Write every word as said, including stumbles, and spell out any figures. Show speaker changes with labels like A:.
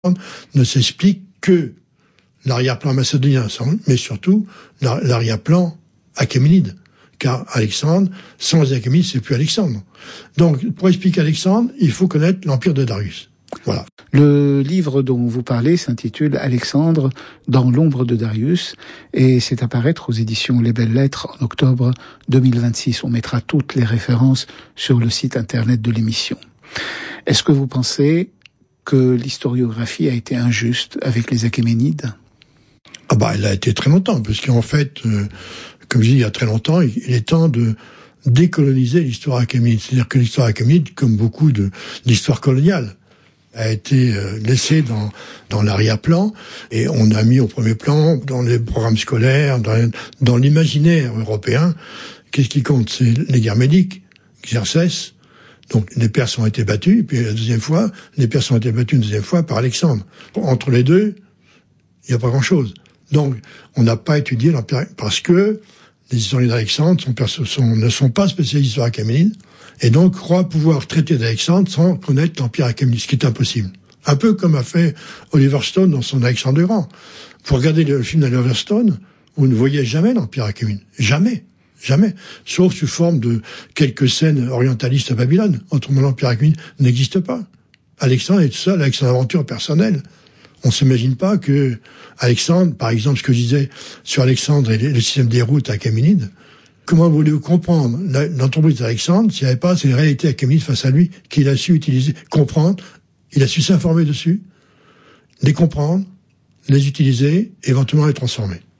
A: ne s'explique que l'arrière-plan macédonien, mais surtout l'arrière-plan achéménide. Car Alexandre, sans les Achéménides, c'est plus Alexandre. Donc, pour expliquer Alexandre, il faut connaître l'empire de Darius. Voilà.
B: Le livre dont vous parlez s'intitule Alexandre dans l'ombre de Darius et c'est à paraître aux éditions Les Belles Lettres en octobre deux mille vingt-six. On mettra toutes les références sur le site internet de l'émission. Est-ce que vous pensez que l'historiographie a été injuste avec les Achéménides?
A: Ah bah, elle a été très longtemps, parce qu'en fait, euh, comme je dis, il y a très longtemps, il est temps de décoloniser l'histoire achéménide. C'est-à-dire que l'histoire achéménide, comme beaucoup de l'histoire coloniale, a été euh, laissée dans, dans l'arrière-plan, et on a mis au premier plan, dans les programmes scolaires, dans, dans l'imaginaire européen, qu'est-ce qui compte? C'est les guerres médiques, Xerxès. Donc les Perses ont été battus, puis la deuxième fois, les Perses ont été battus une deuxième fois par Alexandre. Entre les deux, il n'y a pas grand-chose. Donc, on n'a pas étudié l'Empire, parce que les historiens d'Alexandre sont, sont, ne sont pas spécialistes sur achéménide, et donc croient pouvoir traiter d'Alexandre sans connaître l'Empire achéménide, ce qui est impossible. Un peu comme a fait Oliver Stone dans son Alexandre le Grand. Pour regarder le film d'Oliver Stone, vous ne voyez jamais l'Empire achéménide. Jamais. Jamais. Sauf sous forme de quelques scènes orientalistes à Babylone. Autrement, l'Empire achéménide n'existe pas. Alexandre est tout seul avec son aventure personnelle. On s'imagine pas que Alexandre, par exemple, ce que je disais sur Alexandre et le système des routes achéménides, comment voulez-vous comprendre l'entreprise d'Alexandre s'il n'y avait pas ces réalités achéménides face à lui qu'il a su utiliser, comprendre, il a su s'informer dessus, les comprendre, les utiliser, éventuellement les transformer.